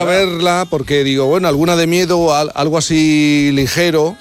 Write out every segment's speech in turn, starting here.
A verla porque digo, bueno, alguna de miedo, algo así ligero.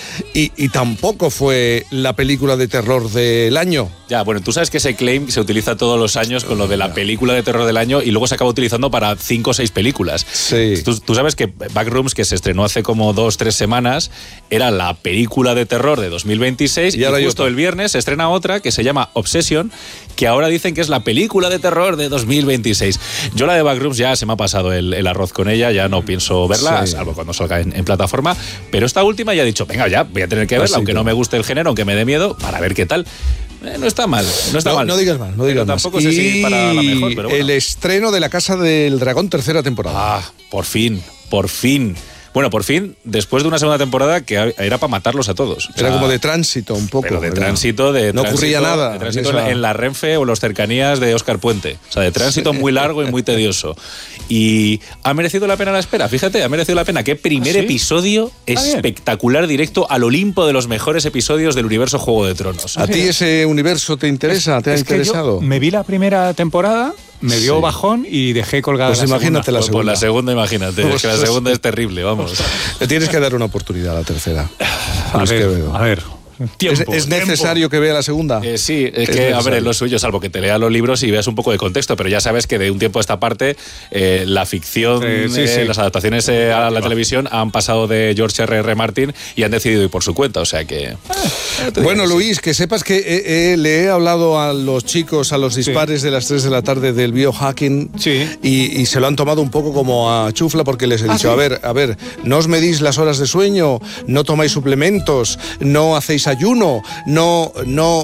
Y tampoco fue la película de terror del año. Ya, bueno, tú sabes que ese claim se utiliza todos los años con lo de la película de terror del año y luego se acaba utilizando para 5 o 6 películas. Sí. Tú sabes que Backrooms, que se estrenó hace como 2-3 semanas, era la película de terror de 2026 y justo el viernes se estrena otra que se llama Obsession, que ahora dicen que es la película de terror de 2026. Yo la de Backrooms ya se me ha pasado el arroz con ella, ya no pienso verla, salvo cuando salga en plataforma, pero esta última ya he dicho, venga ya, voy a tener que verla, aunque no me guste el género, aunque me dé miedo, para ver qué tal. No está mal, no está mal. No digas mal, no digas más. Tampoco sé si para la mejor, pero bueno. El estreno de La Casa del Dragón, 3ª temporada. Ah, por fin. Bueno, por fin, después de una segunda temporada que era para matarlos a todos. Era como de tránsito un poco. Pero de tránsito, no ocurría nada. De tránsito en la Renfe o las cercanías de Óscar Puente. O sea, de tránsito muy largo y muy tedioso. Y ha merecido la pena la espera, fíjate, ha merecido la pena. Qué primer episodio espectacular, directo al Olimpo de los mejores episodios del universo Juego de Tronos. ¿A ti ese universo te interesa? ¿Te ha interesado? Que yo me vi la primera temporada, me dio bajón y dejé colgada pues la imagínate segunda. la segunda. Pues la segunda, imagínate. Es que la segunda es terrible, vamos. Le tienes que dar una oportunidad a la tercera. A ver. ¿Es necesario que vea la segunda? Sí, es que, a ver, es lo suyo, salvo que te lea los libros y veas un poco de contexto, pero ya sabes que de un tiempo a esta parte la ficción, las adaptaciones a la televisión han pasado de George R.R. Martin y han decidido ir por su cuenta, o sea que... Bueno, Luis, que sepas que le he hablado a los chicos, a los dispares de las 3 de la tarde del biohacking y se lo han tomado un poco como a chufla porque les he dicho, a ver, no os medís las horas de sueño, no tomáis suplementos, no hacéis ayuno, no,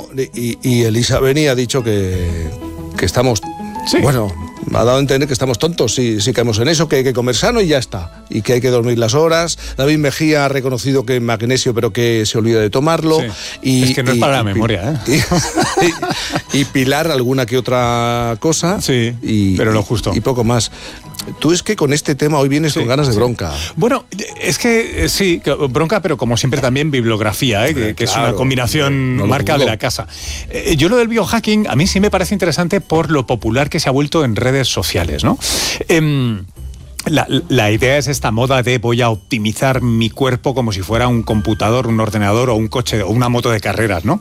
y Elisa venía ha dicho que estamos, bueno, ha dado a entender que estamos tontos si caemos en eso, que hay que comer sano y ya está, y que hay que dormir las horas. David Mejía ha reconocido que magnesio, pero que se olvida de tomarlo. Es que no es para la memoria, y Pilar alguna que otra cosa, pero lo justo. Y poco más. Tú es que con este tema hoy vienes con ganas de bronca. Bueno, es que bronca, pero como siempre también bibliografía, que es una combinación marca de la casa. Yo lo del biohacking a mí sí me parece interesante por lo popular que se ha vuelto en redes sociales, ¿no? La idea es esta moda de voy a optimizar mi cuerpo como si fuera un computador, un ordenador o un coche o una moto de carreras, ¿no?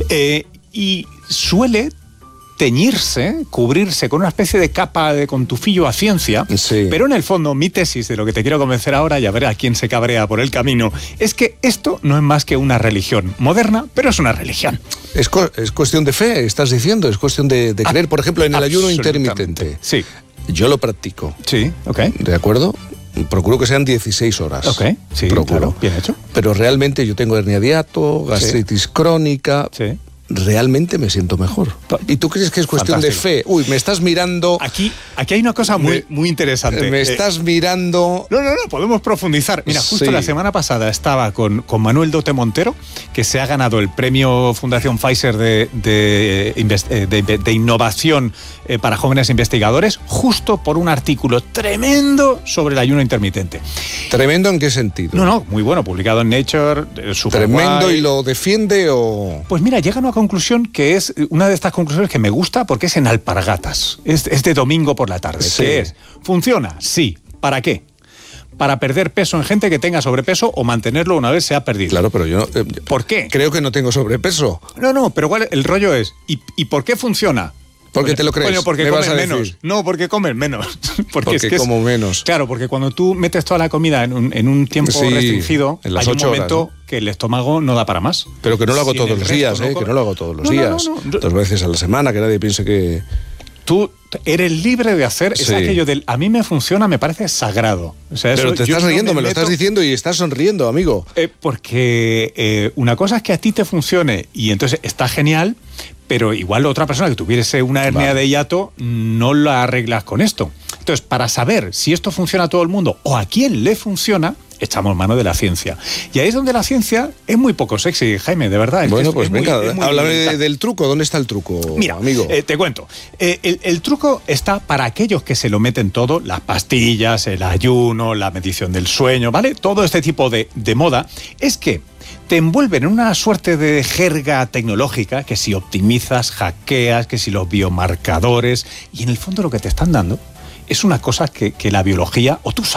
Y suele teñirse, cubrirse con una especie de capa con tufillo a ciencia, pero en el fondo mi tesis de lo que te quiero convencer ahora, y a ver a quién se cabrea por el camino, es que esto no es más que una religión moderna, pero es una religión. Es cuestión de fe, estás diciendo, es cuestión de creer, por ejemplo, en el ayuno intermitente. Sí. Yo lo practico. Sí, ok. ¿De acuerdo? Procuro que sean 16 horas. Ok, sí, procuro. Claro, bien hecho. Pero realmente yo tengo hernia de hiato, gastritis crónica... Sí. Realmente me siento mejor. ¿Y tú crees que es cuestión de fe? Uy, me estás mirando... Aquí hay una cosa muy interesante. Me estás mirando... No, podemos profundizar. Mira, justo la semana pasada estaba con Manuel Dote Montero, que se ha ganado el premio Fundación Pfizer de innovación para jóvenes investigadores, justo por un artículo tremendo sobre el ayuno intermitente. ¿Tremendo en qué sentido? No, muy bueno, publicado en Nature, ¿Tremendo guay. Y lo defiende o...? Pues mira, llega a una conclusión que es una de estas conclusiones que me gusta porque es en alpargatas. Es de domingo por la tarde. ¿Qué es? ¿Funciona? Sí. ¿Para qué? Para perder peso en gente que tenga sobrepeso o mantenerlo una vez se ha perdido. Claro, pero yo... ¿Por qué? Creo que no tengo sobrepeso. No, pero el rollo es... ¿Y por qué funciona? ¿Por qué te lo crees? Coño, porque comen menos. No, porque comen menos. porque como menos. Claro, porque cuando tú metes toda la comida en un tiempo restringido, en las hay un momento horas, que el estómago no da para más. Pero que no lo hago todos los días, que no lo hago todos los días. 2 veces a la semana, que nadie piense que... Tú eres libre de hacer, es aquello del a mí me funciona, me parece sagrado. O sea, pero te estás riendo, me lo estás diciendo y estás sonriendo, amigo. Porque una cosa es que a ti te funcione y entonces está genial, pero igual otra persona que tuviese una hernia de hiato no la arreglas con esto. Entonces, para saber si esto funciona a todo el mundo o a quién le funciona, echamos mano de la ciencia. Y ahí es donde la ciencia es muy poco sexy, Jaime, de verdad. Bueno, pues venga, háblame del truco. ¿Dónde está el truco, mira, amigo? Te cuento. El truco está para aquellos que se lo meten todo, las pastillas, el ayuno, la medición del sueño, ¿vale? Todo este tipo de moda, es que te envuelven en una suerte de jerga tecnológica, que si optimizas, hackeas, que si los biomarcadores, y en el fondo lo que te están dando es una cosa que la biología, o tú